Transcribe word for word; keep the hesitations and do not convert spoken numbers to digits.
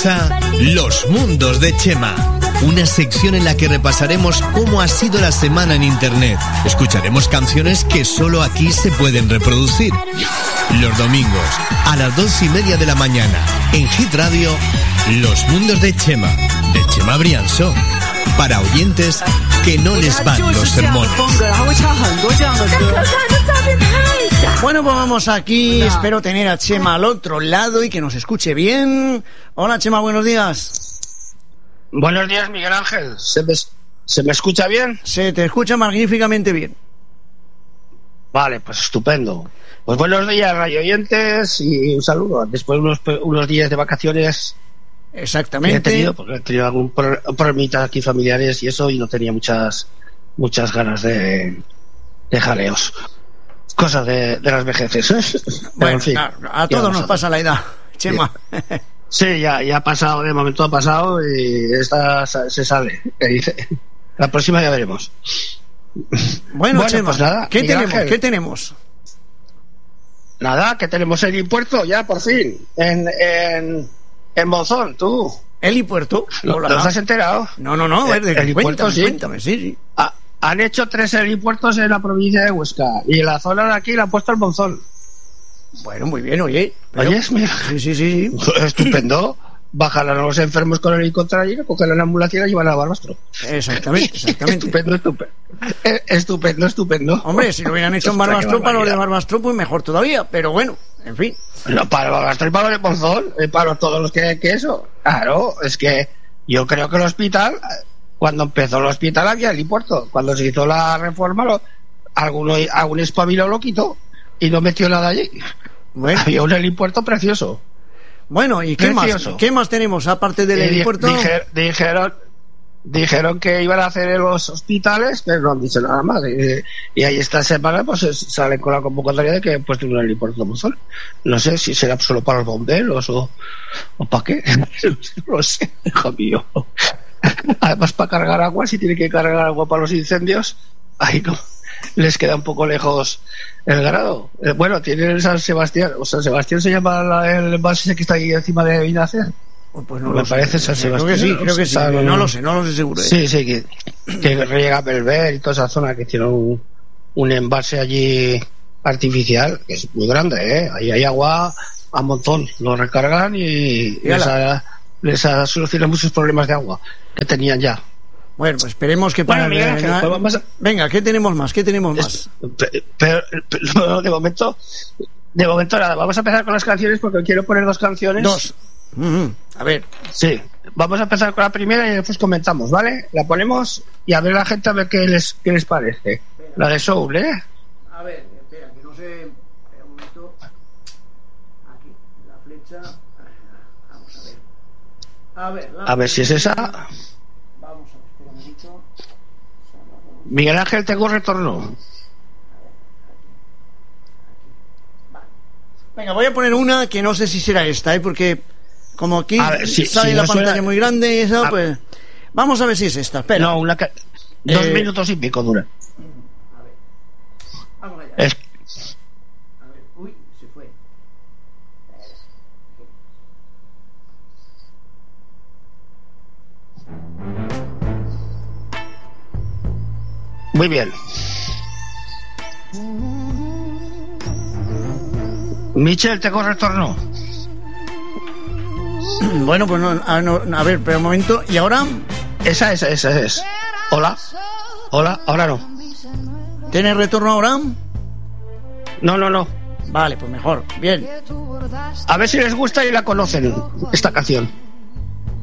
comienza Los Mundos de Chema, una sección en la que repasaremos cómo ha sido la semana en internet. Escucharemos canciones que solo aquí se pueden reproducir. Los domingos, a las dos y media de la mañana, en Hit Radio, Los Mundos de Chema, de Chema Brianso, para oyentes que no les van los sermones. Bueno, pues vamos aquí. Espero tener a Chema al otro lado y que nos escuche bien. Hola, Chema, buenos días. Buenos días, Miguel Ángel. ¿Se me, ¿se me escucha bien? Se te escucha magníficamente bien. Vale, pues estupendo. Pues buenos días, radio oyentes, y un saludo. Después de unos, unos días de vacaciones. Exactamente. He tenido, porque he tenido algún problemita aquí familiares y eso, y no tenía muchas muchas ganas de, de jaleos. Cosas de, de las vejeces, ¿eh? Bueno, en fin, a, a todos nos pasa la edad, Chema. Sí, ya, ya ha pasado, de momento ha pasado y esta se sale, que dice. La próxima ya veremos. Bueno, bueno, Chema, pues nada, ¿qué Miguel tenemos? Ángel. ¿Qué tenemos? Nada, que tenemos el impuesto ya, por fin, en, en, en Monzón, tú. ¿El impuesto? ¿Lo, ¿Los has enterado? No, no, no, el, el, el cuéntame, sí. cuéntame, sí, sí. Ah, han hecho tres helipuertos en la provincia de Huesca y en la zona de aquí la han puesto el Monzón. Bueno, muy bien, oye. Pero... Oye, mira. Sí, sí, sí, sí. Estupendo. Bajan a los enfermos con el helicóptero y cogen la ambulancia y la llevan a Barbastro. Exactamente, exactamente. Estupendo, estupendo. Estupendo, estupendo. Hombre, si lo hubieran hecho en Barbastro, para los de Barbastro, pues mejor todavía. Pero bueno, en fin. No, para Barbastro y para los de Monzón, para todos los que, que eso. Claro, es que yo creo que el hospital, cuando empezó el hospital había helipuerto. Cuando se hizo la reforma, lo, alguno, algún espabilo lo quitó y no metió nada allí. Bueno. Había un helipuerto precioso. Bueno, ¿y qué Precioso. más? ¿Qué más tenemos aparte del helipuerto? Dijer, dijeron, dijeron que iban a hacer en los hospitales, pero no han dicho nada más. Y, y ahí esta semana pues salen con la convocatoria de que han puesto un helipuerto de Monzón. No sé si será solo para los bomberos o, o para qué. No lo sé, hijo mío. Además, para cargar agua, si tiene que cargar agua para los incendios, ahí no. Les queda un poco lejos el grado. Eh, bueno, tienen el San Sebastián. O San Sebastián se llama la, el embalse que está ahí encima de Vinacer. Pues no me lo parece sé. San Sebastián. Creo que sí, creo que sí. San... No lo sé, no lo sé seguro. ¿eh? Sí, sí, que, que riega Belver y toda esa zona, que tiene un, un embalse allí artificial, que es muy grande, ¿eh? Ahí hay agua a montón. Lo recargan y, y les, ha, les ha solucionado muchos problemas de agua que tenían ya. Bueno, pues esperemos que para... Bueno, Miguel Ángel, pues vamos a... Venga, ¿qué tenemos más? ¿Qué tenemos más? Es, pero, pero de momento, de momento nada. Vamos a empezar con las canciones porque quiero poner dos canciones. Dos. Uh-huh. A ver. Sí, vamos a empezar con la primera y después comentamos, ¿vale? La ponemos y a ver la gente a ver qué les, qué les parece. La de Soul, ¿eh? A ver, espera, que no sé... Espera un momento. Aquí, la flecha... Vamos a ver. A ver, la a ver si es esa... Vamos a ver. Miguel Ángel, tengo retorno. Venga, voy a poner una que no sé si será esta, ¿eh? Porque como aquí ver, si, sale si la no pantalla suena... muy grande y eso, a... pues vamos a ver si es esta. Espera. No, una ca... dos eh... minutos y pico dura. A ver. Vamos allá. Es... A ver. Uy, se fue. Muy bien. Michel, tengo retorno. Bueno, pues no, a, no, a ver, pero un momento. ¿Y ahora? Esa, esa, esa es. Hola. Hola, ahora no. ¿Tienes retorno ahora? No, no, no. Vale, pues mejor. Bien. A ver si les gusta y la conocen, esta canción.